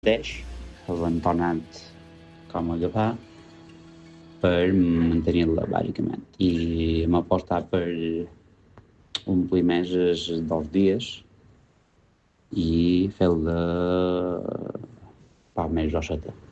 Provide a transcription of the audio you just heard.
10, l'han com a agafar per mantenir-la, bàsicament. I hem apostat per omplir més els 2 dies i fer-la poc més grosseta.